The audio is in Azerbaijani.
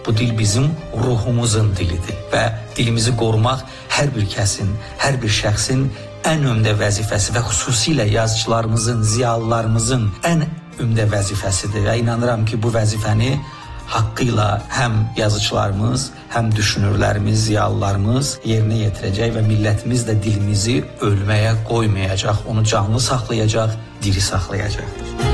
Bu dil bizim ruhumuzun dilidir və dilimizi qorumaq hər bir kəsin, hər bir şəxsin ən ümdə vəzifəsi və xüsusilə yazıçılarımızın, ziyalılarımızın ən ümdə vəzifəsidir və inanıram ki, bu vəzifəni haqqı ilə həm yazıçılarımız, həm düşünürlərimiz, ziyalılarımız yerinə yetirəcək və millətimiz də dilimizi ölməyə qoymayacaq, onu canlı saxlayacaq, diri saxlayacaqdır.